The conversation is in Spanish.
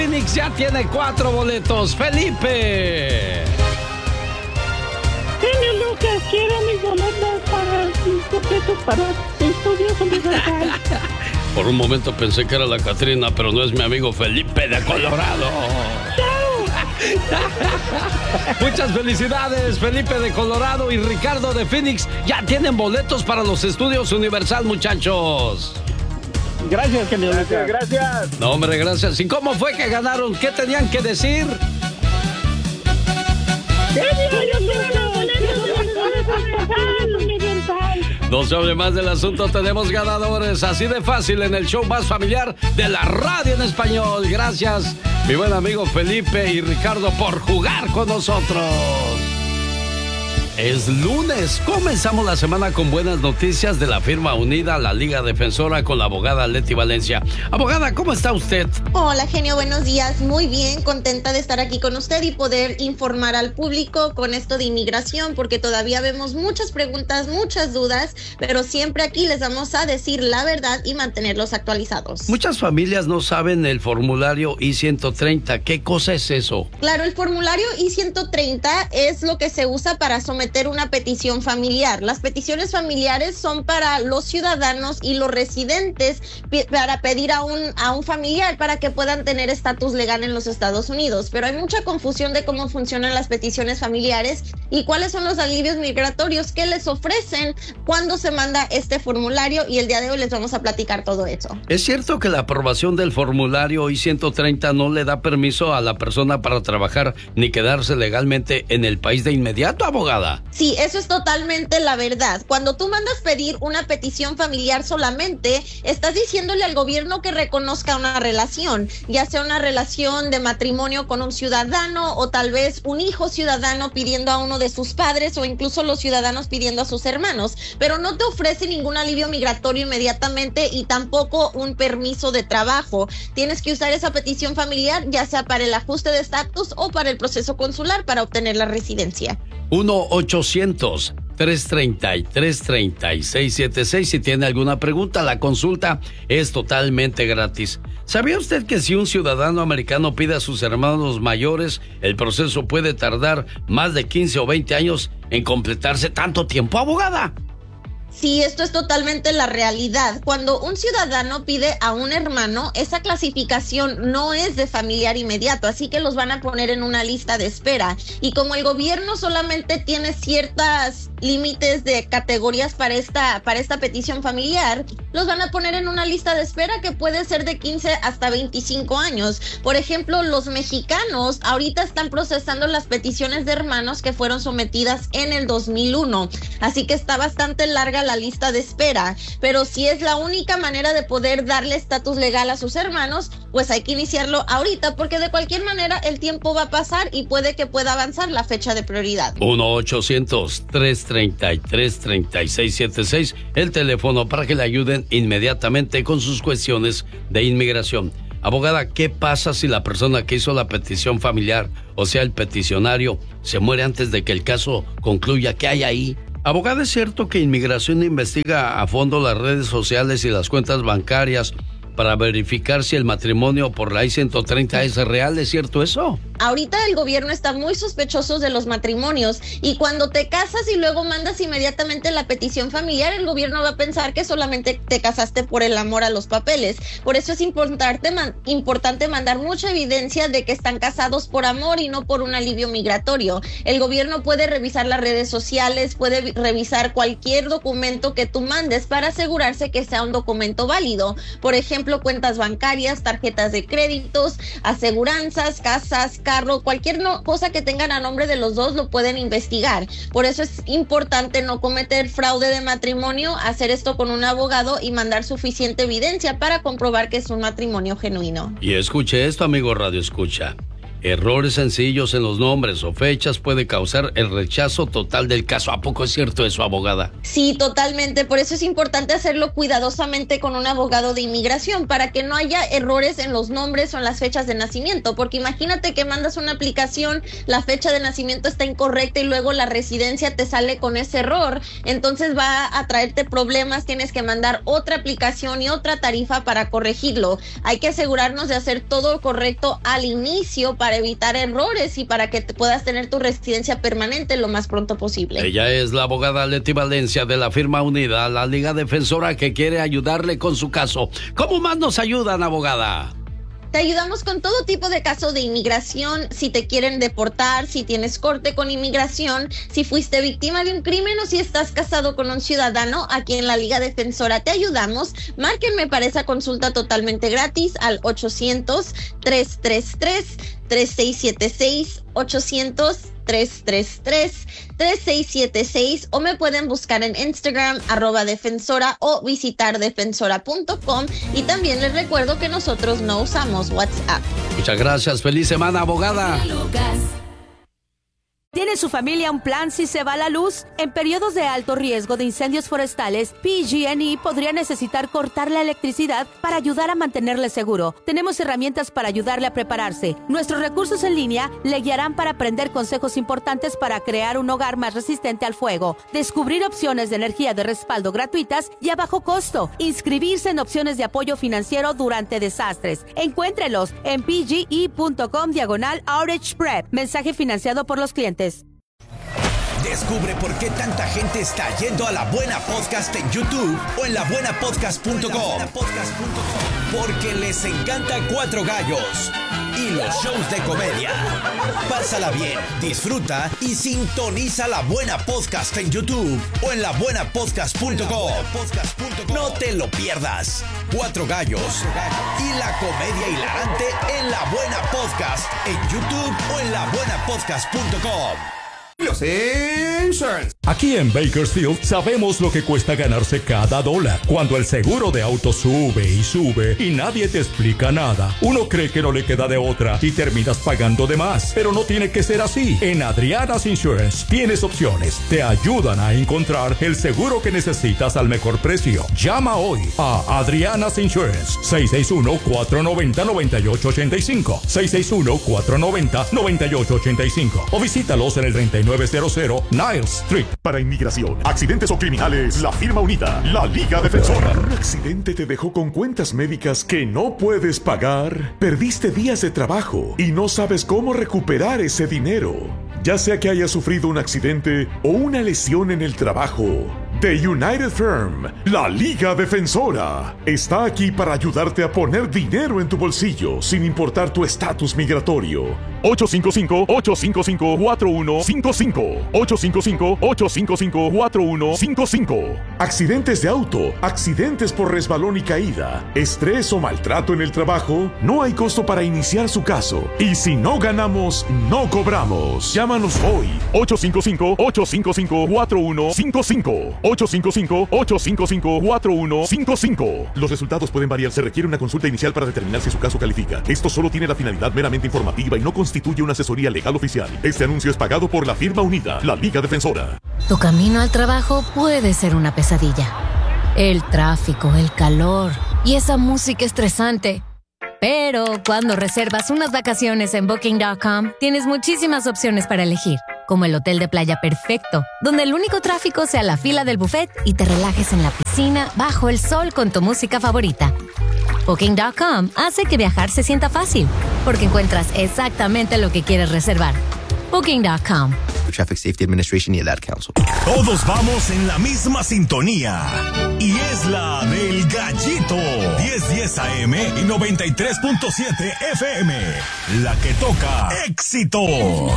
Phoenix ya tiene 4 boletos. ¡Felipe! Genio Lucas, quiero mis boletos para Estudios Universal. Por un momento pensé que era la Catrina, pero no, es mi amigo Felipe de Colorado. Muchas felicidades, Felipe de Colorado y Ricardo de Phoenix. Ya tienen boletos para los Estudios Universal, muchachos. Gracias, genio Lucas. Gracias. No, hombre, gracias. ¿Y cómo fue que ganaron? ¿Qué tenían que decir? No se hable más del asunto, tenemos ganadores. Así de fácil en el show más familiar de la radio en español. Gracias, mi buen amigo Felipe y Ricardo, por jugar con nosotros. Es lunes. Comenzamos la semana con buenas noticias de la firma unida, la Liga Defensora, con la abogada Leti Valencia. Abogada, ¿cómo está usted? Hola, genio, buenos días. Muy bien, contenta de estar aquí con usted y poder informar al público con esto de inmigración, porque todavía vemos muchas preguntas, muchas dudas, pero siempre aquí les vamos a decir la verdad y mantenerlos actualizados. Muchas familias no saben el formulario I-130. ¿Qué cosa es eso? Claro, el formulario I-130 es lo que se usa para someter una petición familiar. Las peticiones familiares son para los ciudadanos y los residentes para pedir a un familiar para que puedan tener estatus legal en los Estados Unidos. Pero hay mucha confusión de cómo funcionan las peticiones familiares y cuáles son los alivios migratorios que les ofrecen cuando se manda este formulario, y el día de hoy les vamos a platicar todo eso. ¿Es cierto que la aprobación del formulario I-130 no le da permiso a la persona para trabajar ni quedarse legalmente en el país de inmediato, abogada? Sí, eso es totalmente la verdad. Cuando tú mandas pedir una petición familiar solamente, estás diciéndole al gobierno que reconozca una relación, ya sea una relación de matrimonio con un ciudadano o tal vez un hijo ciudadano pidiendo a uno de sus padres o incluso los ciudadanos pidiendo a sus hermanos, pero no te ofrece ningún alivio migratorio inmediatamente y tampoco un permiso de trabajo. Tienes que usar esa petición familiar ya sea para el ajuste de estatus o para el proceso consular para obtener la residencia. 1-800-333-3676. Si tiene alguna pregunta, la consulta es totalmente gratis. ¿Sabía usted que si un ciudadano americano pide a sus hermanos mayores, el proceso puede tardar más de 15 o 20 años en completarse? ¿Tanto tiempo, abogada? Sí, esto es totalmente la realidad. Cuando un ciudadano pide a un hermano, esa clasificación no es de familiar inmediato, así que los van a poner en una lista de espera. Y como el gobierno solamente tiene ciertas límites de categorías para esta petición familiar, los van a poner en una lista de espera que puede ser de 15 hasta 25 años. Por ejemplo, los mexicanos ahorita están procesando las peticiones de hermanos que fueron sometidas en el 2001, así que está bastante larga la lista de espera, pero si es la única manera de poder darle estatus legal a sus hermanos, pues hay que iniciarlo ahorita, porque de cualquier manera el tiempo va a pasar y puede que pueda avanzar la fecha de prioridad. 1-800-333-3676, el teléfono para que le ayuden inmediatamente con sus cuestiones de inmigración. Abogada, ¿qué pasa si la persona que hizo la petición familiar, o sea, el peticionario, se muere antes de que el caso concluya? ¿Qué hay ahí? Abogada, ¿es cierto que Inmigración investiga a fondo las redes sociales y las cuentas bancarias para verificar si el matrimonio por la I-130 es real? ¿Es cierto eso? Ahorita el gobierno está muy sospechoso de los matrimonios y cuando te casas y luego mandas inmediatamente la petición familiar, el gobierno va a pensar que solamente te casaste por el amor a los papeles. Por eso es importante mandar mucha evidencia de que están casados por amor y no por un alivio migratorio. El gobierno puede revisar las redes sociales, puede revisar cualquier documento que tú mandes para asegurarse que sea un documento válido. Por ejemplo, cuentas bancarias, tarjetas de créditos, aseguranzas, casas, carro, cualquier cosa que tengan a nombre de los dos lo pueden investigar. Por eso es importante no cometer fraude de matrimonio, hacer esto con un abogado y mandar suficiente evidencia para comprobar que es un matrimonio genuino. Y escuche esto, amigo Radio Escucha. errores sencillos en los nombres o fechas puede causar el rechazo total del caso. ¿A poco es cierto eso, abogada? Sí, totalmente. Por eso es importante hacerlo cuidadosamente con un abogado de inmigración, para que no haya errores en los nombres o en las fechas de nacimiento. Porque imagínate que mandas una aplicación, la fecha de nacimiento está incorrecta y luego la residencia te sale con ese error. Entonces va a traerte problemas, tienes que mandar otra aplicación y otra tarifa para corregirlo. Hay que asegurarnos de hacer todo correcto al inicio para evitar errores y para que puedas tener tu residencia permanente lo más pronto posible. Ella es la abogada Leti Valencia de la firma Unida, la Liga Defensora, que quiere ayudarle con su caso. ¿Cómo más nos ayudan, abogada? Te ayudamos con todo tipo de casos de inmigración, si te quieren deportar, si tienes corte con inmigración, si fuiste víctima de un crimen o si estás casado con un ciudadano. Aquí en la Liga Defensora te ayudamos. Márquenme para esa consulta totalmente gratis al 800-333-3676, 800-333-3676, o me pueden buscar en Instagram @defensora o visitar defensora.com. Y también les recuerdo que nosotros no usamos WhatsApp. Muchas gracias. Feliz semana, abogada. ¿Tiene su familia un plan si se va la luz? En periodos de alto riesgo de incendios forestales, PG&E podría necesitar cortar la electricidad para ayudar a mantenerle seguro. Tenemos herramientas para ayudarle a prepararse. Nuestros recursos en línea le guiarán para aprender consejos importantes para crear un hogar más resistente al fuego, descubrir opciones de energía de respaldo gratuitas y a bajo costo, inscribirse en opciones de apoyo financiero durante desastres. Encuéntrelos en pge.com/outage prep. Mensaje financiado por los clientes. Descubre por qué tanta gente está yendo a La Buena Podcast en YouTube o en labuenapodcast.com. Porque les encanta Cuatro Gallos y los shows de comedia. Pásala bien, disfruta y sintoniza La Buena Podcast en YouTube o en labuenapodcast.com. No te lo pierdas. Cuatro Gallos y la comedia hilarante en La Buena Podcast en YouTube o en labuenapodcast.com. Los Insurance. Aquí en Bakersfield sabemos lo que cuesta ganarse cada dólar. Cuando el seguro de auto sube y sube y nadie te explica nada, uno cree que no le queda de otra y terminas pagando de más. Pero no tiene que ser así. En Adriana's Insurance tienes opciones. Te ayudan a encontrar el seguro que necesitas al mejor precio. Llama hoy a Adriana's Insurance 661-490-9885 661-490-9885 o visítalos en el 3900 Niles Street. Para inmigración, accidentes o criminales, la firma Unida, la Liga Defensora. ¿Un accidente te dejó con cuentas médicas que no puedes pagar? ¿Perdiste días de trabajo y no sabes cómo recuperar ese dinero? Ya sea que hayas sufrido un accidente o una lesión en el trabajo, The United Firm, la Liga Defensora, está aquí para ayudarte a poner dinero en tu bolsillo sin importar tu estatus migratorio. 855-855-4155 855-855-4155. Accidentes de auto, accidentes por resbalón y caída, estrés o maltrato en el trabajo, no hay costo para iniciar su caso. Y si no ganamos, no cobramos. Llámanos hoy. 855-855-4155 855-855-4155. Los resultados pueden variar. Se requiere una consulta inicial para determinar si su caso califica. Esto solo tiene la finalidad meramente informativa y no constituye una asesoría legal oficial. Este anuncio es pagado por la firma Unida, la Liga Defensora. Tu camino al trabajo puede ser una pesadilla. El tráfico, el calor y esa música estresante. Pero cuando reservas unas vacaciones en Booking.com, tienes muchísimas opciones para elegir, como el hotel de playa perfecto, donde el único tráfico sea la fila del buffet y te relajes en la piscina bajo el sol con tu música favorita. Booking.com hace que viajar se sienta fácil, porque encuentras exactamente lo que quieres reservar. Booking.com. Traffic Safety Administration y el Ad Council. Todos vamos en la misma sintonía y es la del Gallito. 1010 AM y 93.7 FM. La que toca éxitos.